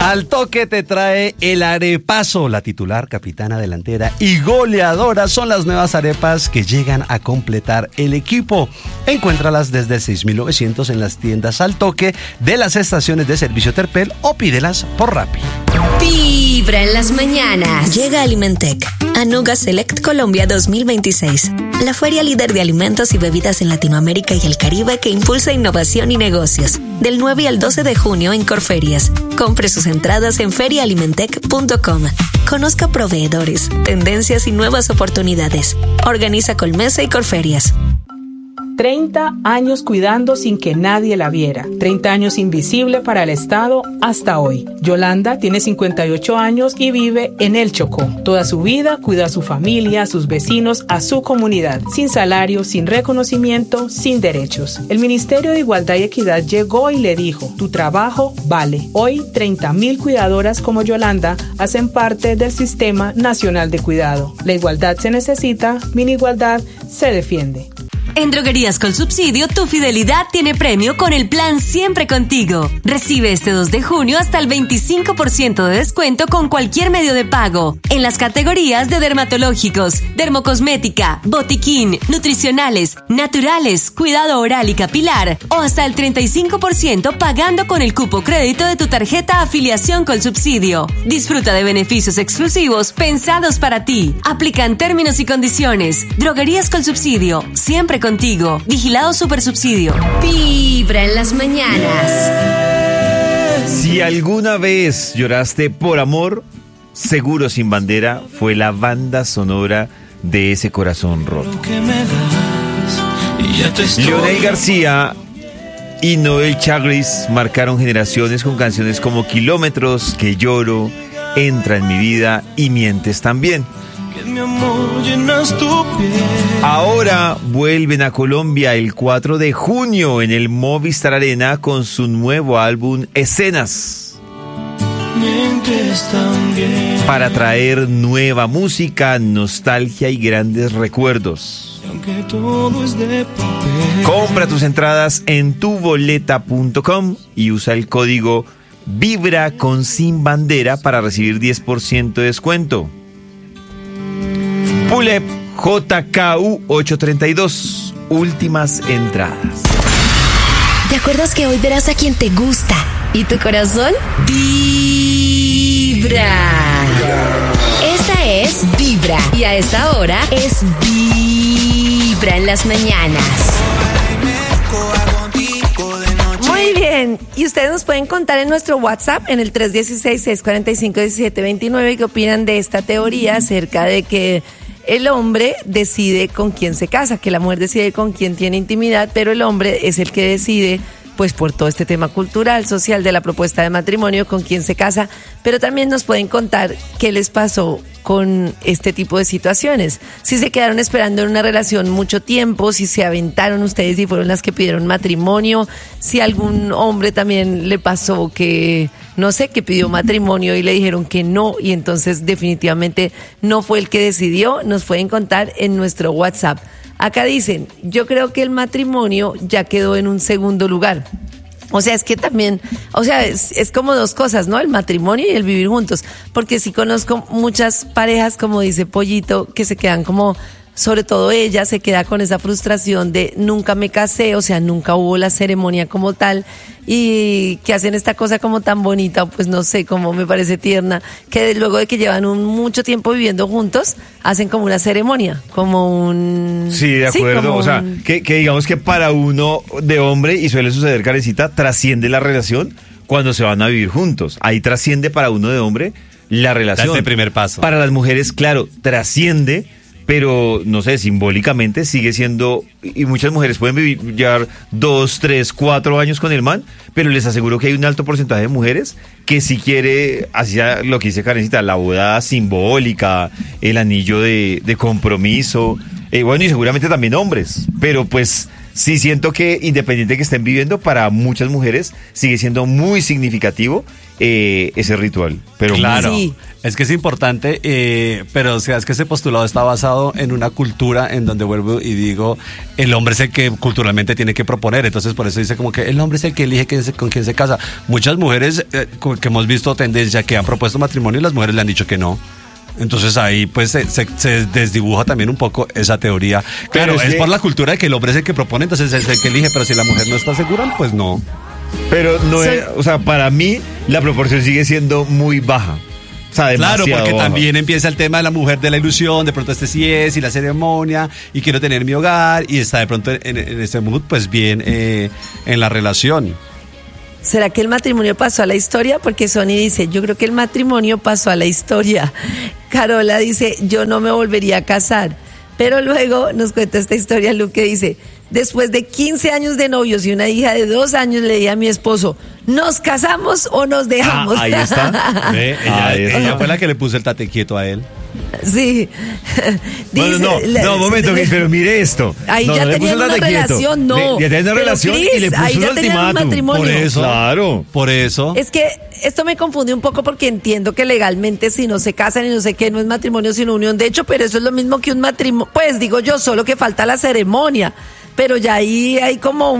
Al Toque te trae el arepazo. La titular, capitana, delantera y goleadora son las nuevas arepas que llegan a completar el equipo. Encuéntralas desde 6.900 en las tiendas Al Toque de las estaciones de servicio Terpel o pídelas por Rappi. Vibra en las mañanas. Llega Alimentec a Nuga Select Colombia 2026, la feria líder de alimentos y bebidas en Latinoamérica y el Caribe que impulsa innovación y negocios. Del 9 al 12 de junio en Corferias. Compre sus entradas en feriaalimentec.com. Conozca proveedores, tendencias y nuevas oportunidades. Organiza Colmesa y Corferias. 30 años cuidando sin que nadie la viera. 30 años invisible para el Estado hasta hoy. Yolanda tiene 58 años y vive en El Chocó. Toda su vida cuida a su familia, a sus vecinos, a su comunidad. Sin salario, sin reconocimiento, sin derechos. El Ministerio de Igualdad y Equidad llegó y le dijo: tu trabajo vale. Hoy 30.000 cuidadoras como Yolanda hacen parte del Sistema Nacional de Cuidado. La igualdad se necesita, Minigualdad se defiende. En Droguerías con Subsidio, tu fidelidad tiene premio con el plan Siempre Contigo. Recibe este 2 de junio hasta el 25% de descuento con cualquier medio de pago. En las categorías de dermatológicos, dermocosmética, botiquín, nutricionales, naturales, cuidado oral y capilar. O hasta el 35% pagando con el cupo crédito de tu tarjeta Afiliación con Subsidio. Disfruta de beneficios exclusivos pensados para ti. Aplican términos y condiciones. Droguerías con Subsidio. Siempre contigo. Vigilado Supersubsidio. Vibra en las mañanas. Si alguna vez lloraste por amor, Seguro Sin Bandera fue la banda sonora de ese corazón roto. Leonel García y Noel Chagris marcaron generaciones con canciones como Kilómetros, Que lloro, Entra en mi vida y Mientes también. Ahora vuelven a Colombia el 4 de junio en el Movistar Arena con su nuevo álbum Escenas, para traer nueva música, nostalgia y grandes recuerdos. Compra tus entradas en tuboleta.com y usa el código Vibra con Sin Bandera para recibir 10% de descuento. Pulep JKU 832, últimas entradas. ¿Te acuerdas que hoy verás a quien te gusta y tu corazón vibra? Esta es Vibra y a esta hora es Vibra en las mañanas. Muy bien, y ustedes nos pueden contar en nuestro WhatsApp en el 316-645-1729 qué opinan de esta teoría acerca de que el hombre decide con quién se casa, que la mujer decide con quién tiene intimidad, pero el hombre es el que decide, pues por todo este tema cultural, social de la propuesta de matrimonio, con quién se casa. Pero también nos pueden contar qué les pasó con este tipo de situaciones. Si se quedaron esperando en una relación mucho tiempo, si se aventaron ustedes y fueron las que pidieron matrimonio, si algún hombre también le pasó que, no sé, que pidió matrimonio y le dijeron que no y entonces definitivamente no fue el que decidió. Nos pueden contar en nuestro WhatsApp. Acá dicen, yo creo que el matrimonio ya quedó en un segundo lugar. O sea, es que también, o sea, es como dos cosas, ¿no? El matrimonio y el vivir juntos. Porque sí conozco muchas parejas, como dice Pollito, que se quedan como, sobre todo ella, se queda con esa frustración de nunca me casé, o sea, nunca hubo la ceremonia como tal, y que hacen esta cosa como tan bonita, pues no sé, como me parece tierna, que luego de que llevan mucho tiempo viviendo juntos, hacen como una ceremonia, como un... Sí, de acuerdo, o sea, que digamos que para uno de hombre, y suele suceder, Karencita, trasciende la relación cuando se van a vivir juntos. Ahí trasciende para uno de hombre la relación. Das el primer paso. Para las mujeres, claro, trasciende, pero no sé, simbólicamente sigue siendo, y muchas mujeres pueden llevar 2, 3, 4 años con el man, pero les aseguro que hay un alto porcentaje de mujeres que si quiere, hacia lo que dice Karencita, la boda simbólica, el anillo de compromiso, bueno, y seguramente también hombres, pero pues sí siento que independiente de que estén viviendo, para muchas mujeres sigue siendo muy significativo ese ritual. Pero claro, Sí. es que es importante, pero o sea, es que ese postulado está basado en una cultura en donde vuelvo y digo, el hombre es el que culturalmente tiene que proponer, entonces por eso dice como que el hombre es el que elige con quién se casa. Muchas mujeres que hemos visto tendencia que han propuesto matrimonio y las mujeres le han dicho que no. Entonces ahí pues se desdibuja también un poco esa teoría. Claro, Pero es es que- por la cultura de que el hombre es el que propone, entonces es el que elige, pero si la mujer no está segura, pues no. Pero no Soy- es, o sea, para mí la proporción sigue siendo muy baja. O sea, Claro, demasiado porque baja. también empieza el tema de la mujer de la ilusión, de pronto este sí es, y la ceremonia, y quiero tener mi hogar, y está de pronto en este mood, pues bien en la relación. ¿Será que el matrimonio pasó a la historia? Porque Sony dice, yo creo que el matrimonio pasó a la historia. Carola dice, yo no me volvería a casar. Pero luego nos cuenta esta historia Lu, que dice, después de 15 años de novios y una hija de 2 años, le dije a mi esposo, ¿nos casamos o nos dejamos? ahí está. Ve, Ahí ella está. fue la que le puso el tate quieto a él. Sí. Bueno, no, un momento, Cris, pero mire esto. Ahí No, ya no le tenían puso el una tate quieto. relación, no. Ya tenían una Pero, relación y Cris, le puso ahí un ya tenían un ultimátum. matrimonio. Por eso. Claro. Por eso. Es que esto me confunde un poco porque entiendo que legalmente si no se casan y no sé qué, no es matrimonio sino unión de hecho, pero eso es lo mismo que un matrimonio, pues digo yo, solo que falta la ceremonia, pero ya ahí hay como